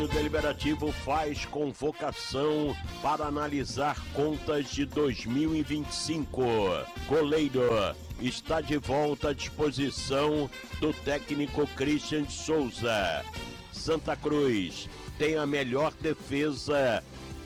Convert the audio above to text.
O Deliberativo faz convocação para analisar contas de 2025. Goleiro está de volta à disposição do técnico Christian Souza. Santa Cruz tem a melhor defesa